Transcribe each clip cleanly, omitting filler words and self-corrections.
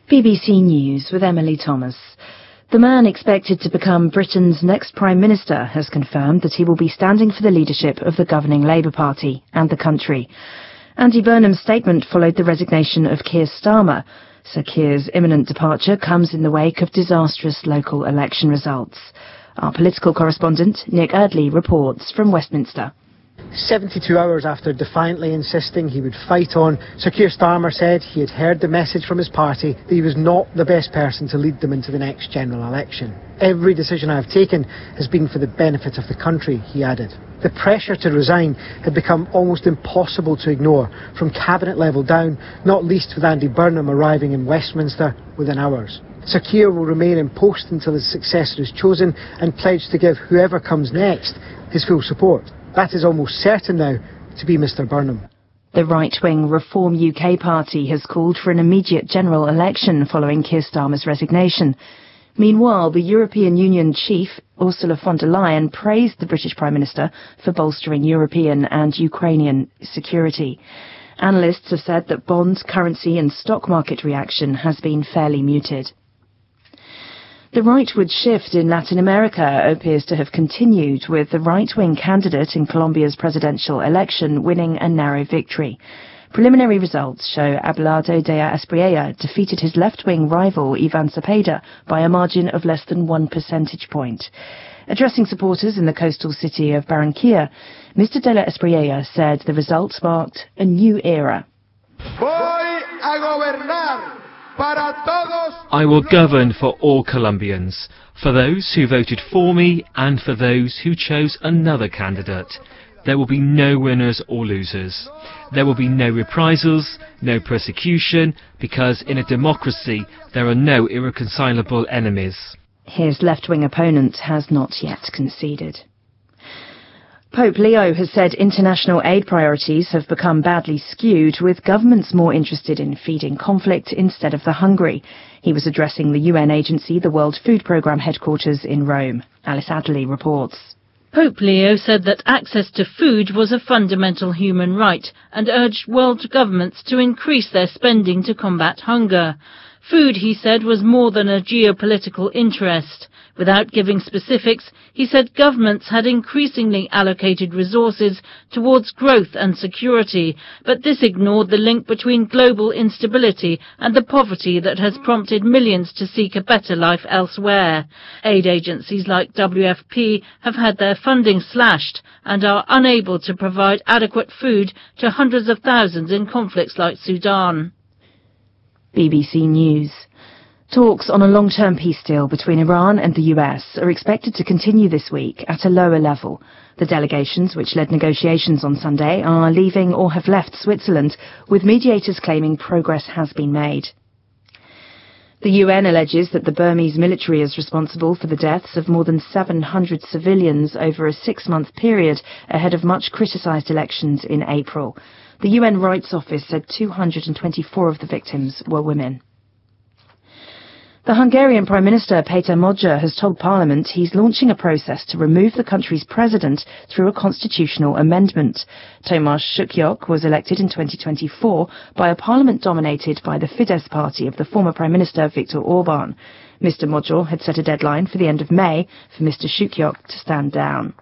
BBC News with Emily Thomas. The man expected to become Britain's next Prime Minister has confirmed that he will be standing for the leadership of the governing Labour Party and the country. Andy Burnham's statement followed the resignation of Keir Starmer. Sir Keir's imminent departure comes in the wake of disastrous local election results. Our political correspondent, Nick Eardley, reports from Westminster. 72 hours after defiantly insisting he would fight on, Sir Keir Starmer said he had heard the message from his party that he was not the best person to lead them into the next general election. Every decision I have taken has been for the benefit of the country, he added. The pressure to resign had become almost impossible to ignore, from cabinet level down, not least with Andy Burnham arriving in Westminster within hours. Sir Keir will remain in post until his successor is chosen and pledged to give whoever comes next his full support. That is almost certain now to be Mr Burnham. The right-wing Reform UK party has called for an immediate general election following Keir Starmer's resignation. Meanwhile, the European Union chief, Ursula von der Leyen, praised the British Prime Minister for bolstering European and Ukrainian security. Analysts have said that bond, currency and stock market reaction has been fairly muted. The rightward shift in Latin America appears to have continued, with the right-wing candidate in Colombia's presidential election winning a narrow victory. Preliminary results show Abelardo de Espriella defeated his left-wing rival Ivan Cepeda by a margin of less than 1 percentage point. Addressing supporters in the coastal city of Barranquilla, Mr de la Espriella said the results marked a new era. I will govern for all Colombians, for those who voted for me and for those who chose another candidate. There will be no winners or losers. There will be no reprisals, no persecution, because in a democracy there are no irreconcilable enemies. His left-wing opponent has not yet conceded. Pope Leo has said international aid priorities have become badly skewed, with governments more interested in feeding conflict instead of the hungry. He was addressing the UN agency, the World Food Programme headquarters in Rome. Alice Adderley reports. Pope Leo said that access to food was a fundamental human right and urged world governments to increase their spending to combat hunger. Food, he said, was more than a geopolitical interest. Without giving specifics, he said governments had increasingly allocated resources towards growth and security, but this ignored the link between global instability and the poverty that has prompted millions to seek a better life elsewhere. Aid agencies like WFP have had their funding slashed and are unable to provide adequate food to hundreds of thousands in conflicts like Sudan. BBC News. Talks on a long-term peace deal between Iran and the US are expected to continue this week at a lower level. The delegations, which led negotiations on Sunday, are leaving or have left Switzerland, with mediators claiming progress has been made. The UN alleges that the Burmese military is responsible for the deaths of more than 700 civilians over a 6-month period ahead of much criticised elections in April. The UN Rights Office said 224 of the victims were women. The Hungarian Prime Minister Péter Magyar has told Parliament he's launching a process to remove the country's president through a constitutional amendment. Tomasz Sukyok was elected in 2024 by a parliament dominated by the Fidesz party of the former Prime Minister Viktor Orbán. Mr Magyar had set a deadline for the end of May for Mr Sukyok to stand down.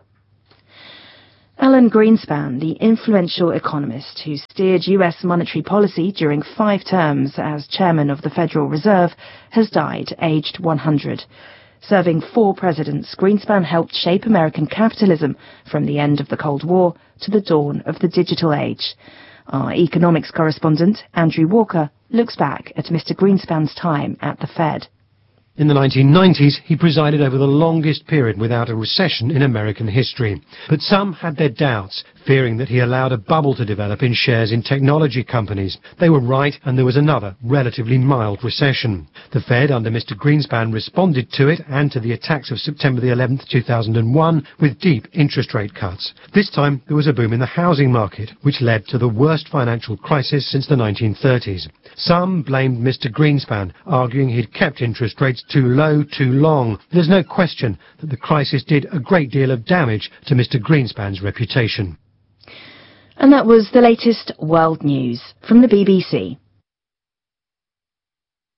Alan Greenspan, the influential economist who steered US monetary policy during 5 terms as chairman of the Federal Reserve, has died, aged 100. Serving 4 presidents, Greenspan helped shape American capitalism from the end of the Cold War to the dawn of the digital age. Our economics correspondent, Andrew Walker, looks back at Mr Greenspan's time at the Fed. In the 1990s, he presided over the longest period without a recession in American history. But some had their doubts, fearing that he allowed a bubble to develop in shares in technology companies. They were right, and there was another relatively mild recession. The Fed, under Mr Greenspan, responded to it and to the attacks of September the 11th, 2001, with deep interest rate cuts. This time, there was a boom in the housing market, which led to the worst financial crisis since the 1930s. Some blamed Mr Greenspan, arguing he'd kept interest rates too low too long. There's no question that the crisis did a great deal of damage to Mr Greenspan's reputation. And that was the latest world news from the BBC.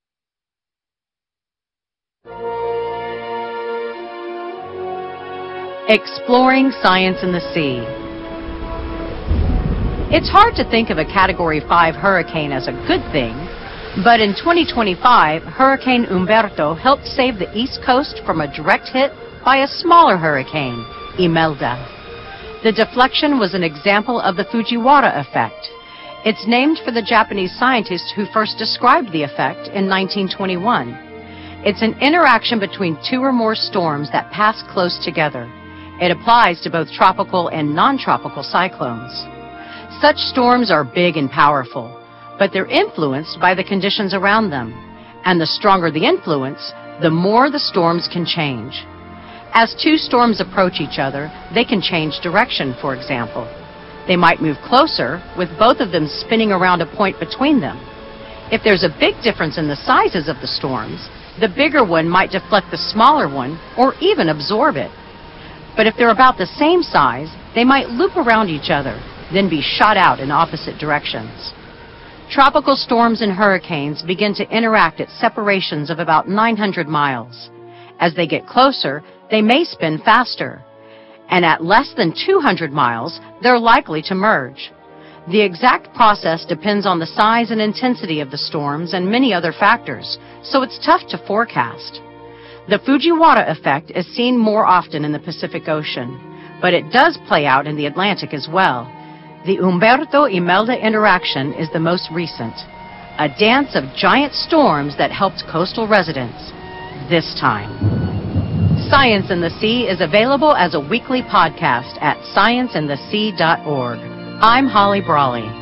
Exploring Science in the Sea. It's hard to think of a Category 5 hurricane as a good thing, but in 2025, Hurricane Humberto helped save the East Coast from a direct hit by a smaller hurricane, Imelda. The deflection was an example of the Fujiwara effect. It's named for the Japanese scientist who first described the effect in 1921. It's an interaction between two or more storms that pass close together. It applies to both tropical and non-tropical cyclones. Such storms are big and powerful, but they're influenced by the conditions around them. And the stronger the influence, the more the storms can change. As two storms approach each other, they can change direction, for example. They might move closer, with both of them spinning around a point between them. If there's a big difference in the sizes of the storms, the bigger one might deflect the smaller one or even absorb it. But if they're about the same size, they might loop around each other, then be shot out in opposite directions. Tropical storms and hurricanes begin to interact at separations of about 900 miles. As they get closer, they may spin faster. And at less than 200 miles, they're likely to merge. The exact process depends on the size and intensity of the storms and many other factors, so it's tough to forecast. The Fujiwara effect is seen more often in the Pacific Ocean, but it does play out in the Atlantic as well. The Humberto-Imelda interaction is the most recent, a dance of giant storms that helped coastal residents, this time. Science in the Sea is available as a weekly podcast at scienceinthesea.org. I'm Holly Brawley.